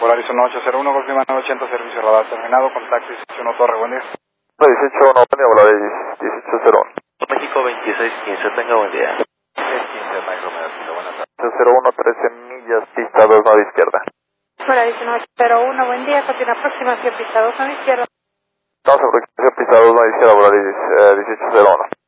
Polaris 1801, confirma 980, servicio radar terminado, contacto 161 Torre, buen día. 1801, Polaris 1801. México 2615, tenga buen día. 15, Mike Romero, buenas tardes. 1801, 13 millas, pista 2, nave izquierda. Polaris 1801, buen día, continúa aproximación pista 2 a la izquierda. Estamos en aproximación pista 2, nave izquierda, Polaris 1801.